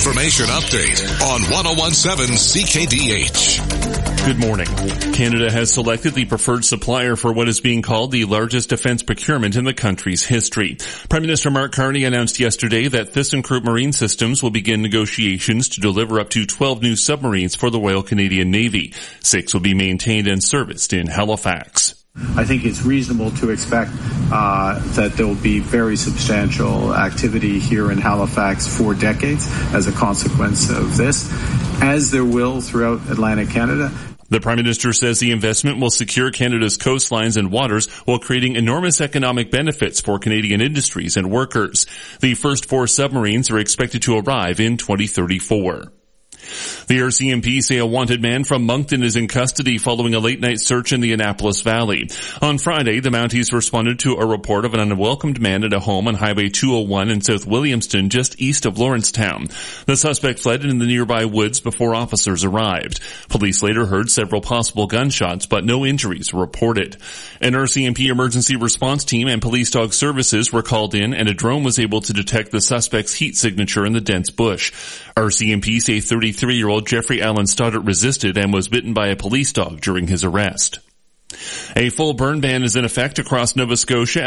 information update on 101.7 CKDH. Good morning. Canada has selected the preferred supplier for what is being called the largest defense procurement in the country's history. Prime Minister Mark Carney announced yesterday that ThyssenKrupp Marine Systems will begin negotiations to deliver up to 12 new submarines for the Royal Canadian Navy. 6 will be maintained and serviced in Halifax. I think it's reasonable to expect that there will be very substantial activity here in Halifax for decades as a consequence of this, as there will throughout Atlantic Canada. The Prime Minister says the investment will secure Canada's coastlines and waters while creating enormous economic benefits for Canadian industries and workers. The first 4 submarines are expected to arrive in 2034. The RCMP say a wanted man from Moncton is in custody following a late-night search in the Annapolis Valley. On Friday, the Mounties responded to a report of an unwelcomed man at a home on Highway 201 in South Williamston, just east of Lawrencetown. The suspect fled in the nearby woods before officers arrived. Police later heard several possible gunshots, but no injuries were reported. An RCMP emergency response team and police dog services were called in, and a drone was able to detect the suspect's heat signature in the dense bush. RCMP say 33-year-old Jeffrey Allen Stoddart resisted and was bitten by a police dog during his arrest. A full burn ban is in effect across Nova Scotia